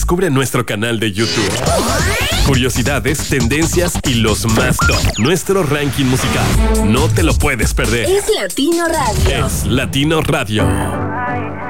descubre nuestro canal de YouTube. Curiosidades, tendencias y los más top. Nuestro ranking musical. No te lo puedes perder. Es Latino Radio. Es Latino Radio.